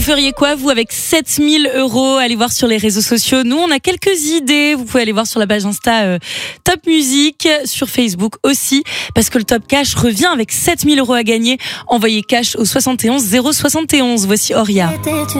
feriez quoi, vous, avec 7000 €? Allez voir sur les réseaux sociaux. Nous, on a quelques idées. Vous pouvez aller voir sur la page Insta Top Musique, sur Facebook aussi, parce que le Top Cash revient avec 7000 € à gagner. Envoyez cash au 71 071. Voici Oria.